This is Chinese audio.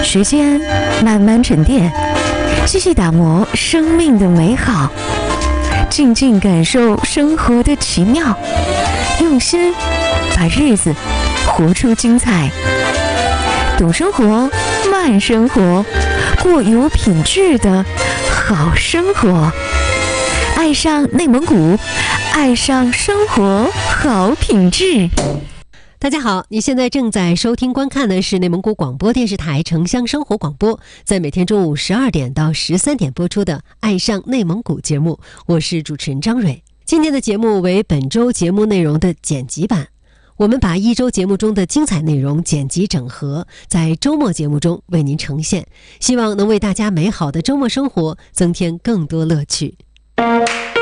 时间慢慢沉淀，细细打磨生命的美好，静静感受生活的奇妙，用心把日子活出精彩。懂生活，慢生活，过有品质的好生活。爱上内蒙古，爱上生活好品质。 大家好，你现在正在收听观看的是内蒙古广播电视台城乡生活广播，在每天中午12点到13点播出的《爱上内蒙古》节目，我是主持人张蕊。今天的节目为本周节目内容的剪辑版，我们把一周节目中的精彩内容剪辑整合，在周末节目中为您呈现，希望能为大家美好的周末生活增添更多乐趣。